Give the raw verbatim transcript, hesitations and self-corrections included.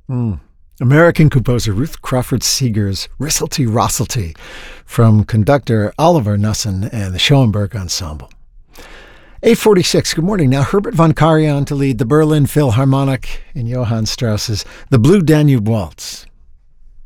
Mm. American composer Ruth Crawford Seeger's Risselty Rosselty from conductor Oliver Nussen and the Schoenberg Ensemble. eight forty-six, good morning. Now Herbert von Karajan to lead the Berlin Philharmonic in Johann Strauss's The Blue Danube Waltz.